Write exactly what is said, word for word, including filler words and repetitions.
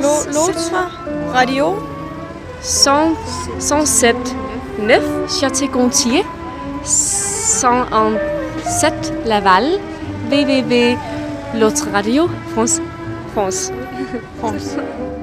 L'autre radio cent, cent sept neuf Château-Gontier, cent un sept Laval, w w w point l'autre radio France. France. France.